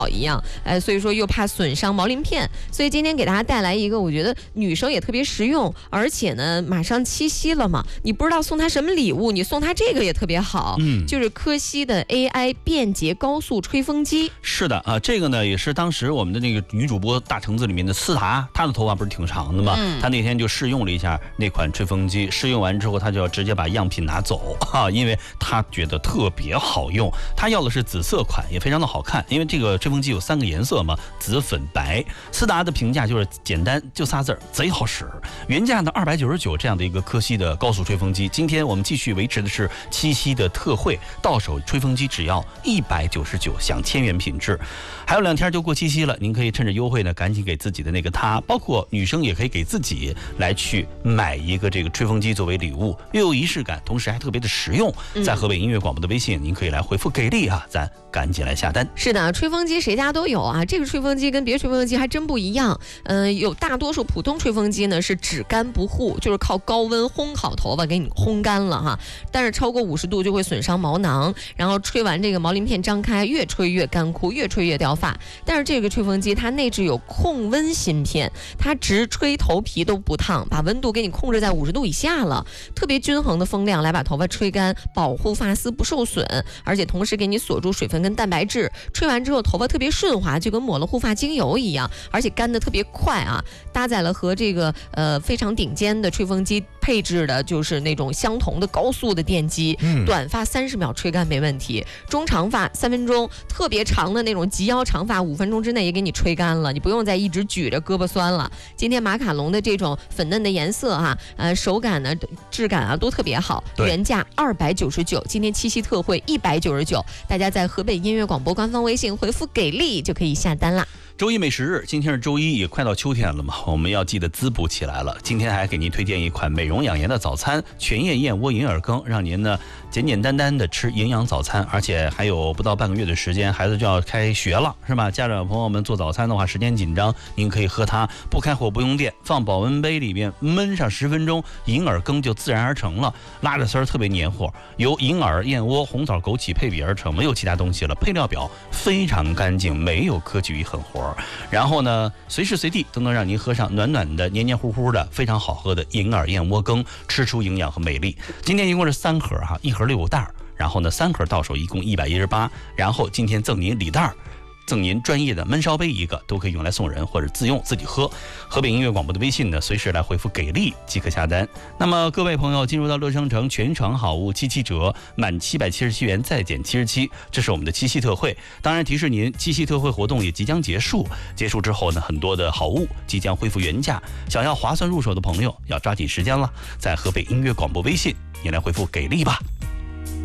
一样，所以说又怕损伤毛鳞片，所以今天给大家带来一个我觉得女生也特别实用，而且呢马上七夕了嘛，你不知道送她什么礼物，你送她这个也特别好，就是科西的 AI 便捷高速吹风机。 是的啊，这个呢也是当时我们的那个女主播大橙子里面的思达，她的头发不是挺长的吗？她那天就试用了一下那款吹风机，试用完之后她就要直接把样品拿走啊，因为她觉得特别好用。她要的是紫色款，也非常的好看，因为这个吹风机有3个颜色嘛，紫、粉、白。思达的评价就是简单，就仨字儿，贼好使。原价的299这样的一个科西的高速吹风机，今天我们继续维持的是七夕的特惠，到手吹风机只要199，享1000元品质。还有2天就过七夕了，您可以趁着优惠呢，赶紧给自己的那个他，包括女生也可以给自己来去买一个这个吹风机作为礼物，又有仪式感，同时还特别的实用。在河北音乐广播的微信，您可以来回复给力啊，咱赶紧来下单。 是的，吹风机谁家都有啊，这个吹风机跟别的吹风机还真不一样。有大多数普通吹风机呢是只干不护，就是靠高温烘烤头发给你烘干了哈，但是超过50度就会损伤毛囊，然后吹完这个毛鳞片张开，越吹越干枯，越吹越掉发。但是这个吹风机它内置有控温芯片，它直吹头皮都不烫，把温度给你控制在50度以下了，特别均衡的风量来把头发吹干，保护发丝不受损，而且同时给你锁住水分跟蛋白质，吹完之后头发特别顺滑，就跟抹了护发精油一样，而且干得特别快啊。搭载了和这个非常顶尖的吹风机配置的就是那种相同的高速的电机，短发30秒吹干没问题，中长发3分钟，特别长的那种及腰长发5分钟之内也给你吹干了，你不用再一直举着胳膊酸了。今天马卡龙的这种粉嫩的颜色啊，手感呢质感啊都特别好，原价299，今天七夕特惠199，大家在河北音乐广播官方微信回复给力就可以下单啦。 周一美食日，今天是周一，也快到秋天了嘛，我们要记得滋补起来了。今天还给您推荐一款美容养颜的早餐，全叶燕窝银耳羹，让您呢简简单单的吃营养早餐，而且还有不到半个月的时间，孩子就要开学了，是吧？家长朋友们做早餐的话，时间紧张，您可以喝它，不开火不用电，放保温杯里面焖上10分钟，银耳羹就自然而成了，拉着丝儿特别黏糊，由银耳、燕窝、红枣、枸杞配比而成，没有其他东西了，配料表非常干净，没有科技与狠活。然后呢，随时随地都能让您喝上暖暖的、黏黏糊糊的、非常好喝的银耳燕窝羹，吃出营养和美丽。今天一共是3盒哈，1盒6袋，然后呢3盒到手一共118，然后今天赠您礼袋，赠您专业的焖烧杯1个，都可以用来送人或者自用自己喝。河北音乐广播的微信呢，随时来回复给力即可下单。那么各位朋友，进入到乐商城全场好物77折，满777元再减77，这是我们的七夕特惠。当然提示您，七夕特惠活动也即将结束，结束之后呢，很多的好物即将恢复原价，想要划算入手的朋友要抓紧时间了，在河北音乐广播微信，你来回复给力吧。